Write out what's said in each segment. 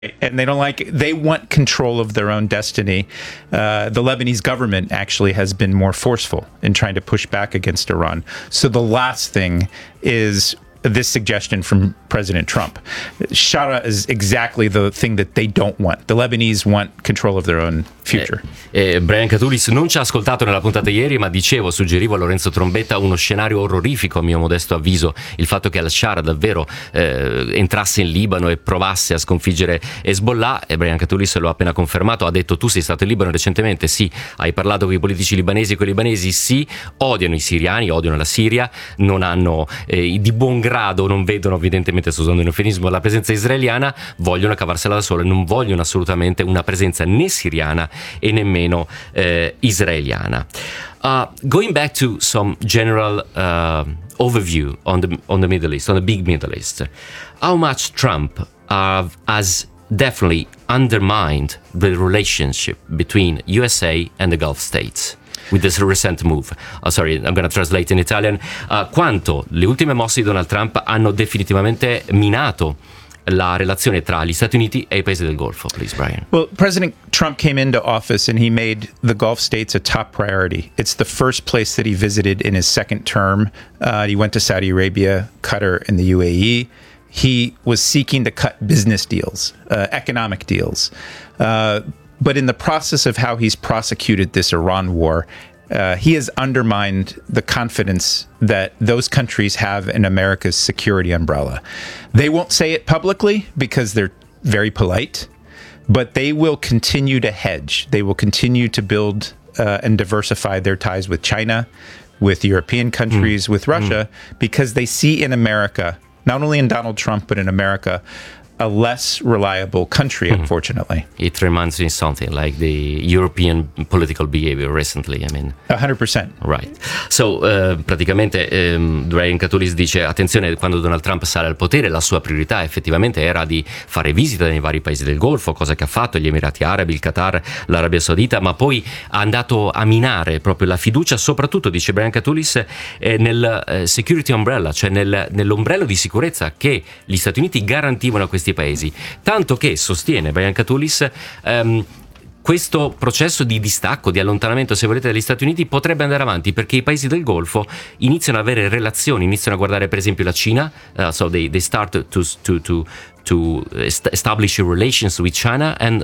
And they want control of their own destiny. The Lebanese government actually has been more forceful in trying to push back against Iran. So the last thing is this suggestion from President Trump. Shara is exactly the thing that they don't want. The Lebanese want control of their own future. Brian Katulis non ci ha ascoltato nella puntata ieri, ma suggerivo a Lorenzo Trombetta uno scenario orrorifico, a mio modesto avviso, il fatto che al-Shara davvero entrasse in Libano e provasse a sconfiggere Hezbollah, e Brian Katulis lo ha appena confermato, ha detto: tu sei stato in Libano recentemente? Sì. Hai parlato con i politici libanesi? Quei libanesi sì, odiano i siriani, odiano la Siria, non hanno di buon grado, non vedono, evidentemente sto usando un eufemismo, la presenza israeliana, vogliono cavarsela da sole, non vogliono assolutamente una presenza né siriana e nemmeno israeliana. Going back to some general overview on the Middle East, on the big Middle East, how much Trump has definitely undermined the relationship between USA and the Gulf states with this recent move. Sorry, I'm going to translate in Italian. Quanto le ultime mosse di Donald Trump hanno definitivamente minato la relazione tra gli Stati Uniti e i paesi del Golfo, please, Brian. Well, President Trump came into office and he made the Gulf states a top priority. It's the first place that he visited in his second term. He went to Saudi Arabia, Qatar, and the UAE. He was seeking to cut business deals, economic deals. But in the process of how he's prosecuted this Iran war, he has undermined the confidence that those countries have in America's security umbrella. They won't say it publicly because they're very polite, but they will continue to hedge. They will continue to build and diversify their ties with China, with European countries, with Russia, because they see in America, not only in Donald Trump, but in America, a less reliable country, unfortunately. It reminds me something like the European political behavior recently, 100%. Right. So, praticamente Brian Katulis dice: attenzione, quando Donald Trump sale al potere, la sua priorità effettivamente era di fare visite nei vari paesi del Golfo, cosa che ha fatto, gli Emirati Arabi, il Qatar, l'Arabia Saudita, ma poi ha andato a minare proprio la fiducia, soprattutto, dice Brian Katulis, nel security umbrella, cioè nell'ombrello di sicurezza che gli Stati Uniti garantivano a questi paesi, tanto che, sostiene Brian Katulis, questo processo di distacco, di allontanamento, se volete, dagli Stati Uniti potrebbe andare avanti perché i paesi del Golfo iniziano ad avere relazioni, iniziano a guardare per esempio la Cina, so they start to establish relations with China and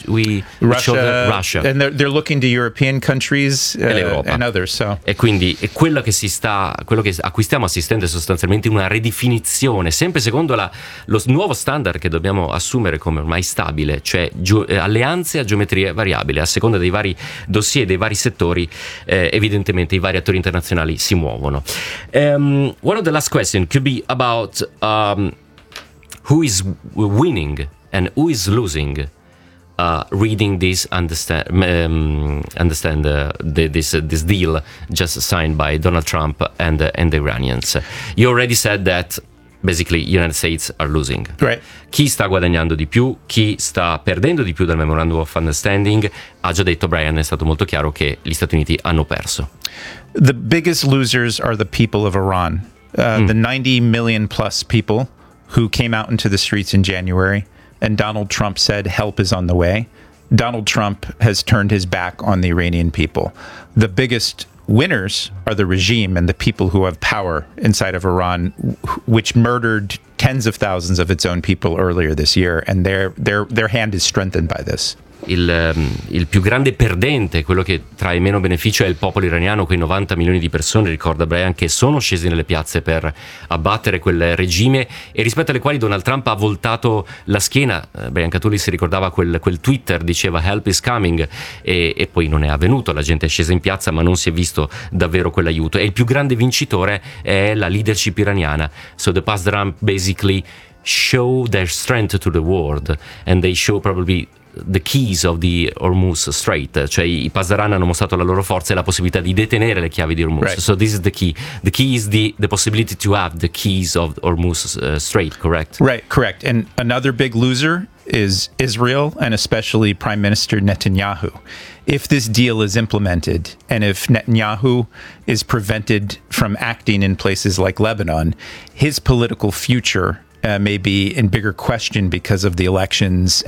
Russia. And they're looking to European countries and others. So. E quindi è quello a cui stiamo assistendo è sostanzialmente una ridefinizione, sempre secondo lo nuovo standard che dobbiamo assumere come ormai stabile, cioè alleanze a geometria variabile, a seconda dei vari dossier, dei vari settori, evidentemente i vari attori internazionali si muovono. One of the last questions could be about who is winning and who is losing? Reading this, this deal just signed by Donald Trump and the Iranians. You already said that basically United States are losing. Right. Chi sta guadagnando di più, chi sta perdendo di più dal Memorandum of Understanding? Ha già detto Brian, è stato molto chiaro che gli Stati Uniti hanno perso. The biggest losers are the people of Iran. The 90 million plus people who came out into the streets in January, and Donald Trump said help is on the way. Donald Trump has turned his back on the Iranian people. The biggest winners are the regime and the people who have power inside of Iran, which murdered tens of thousands of its own people earlier this year, and their hand is strengthened by this. Il più grande perdente, quello che trae meno beneficio, è il popolo iraniano, quei 90 milioni di persone, ricorda Brian, che sono scesi nelle piazze per abbattere quel regime e rispetto alle quali Donald Trump ha voltato la schiena. Brian Katulis ricordava quel Twitter, diceva help is coming, e poi non è avvenuto, la gente è scesa in piazza ma non si è visto davvero quell'aiuto, e il più grande vincitore è la leadership iraniana. So the Pasdaran basically show their strength to the world, and they show probably the keys of the Hormuz Strait, cioè i Pasdaran hanno mostrato la loro forza e la possibilità di detenere le chiavi di Hormuz. Right. So this is the key. The key is the possibility to have the keys of Hormuz Strait, correct? Right, correct. And another big loser is Israel, and especially Prime Minister Netanyahu. If this deal is implemented, and if Netanyahu is prevented from acting in places like Lebanon, his political future may be in bigger question because of the elections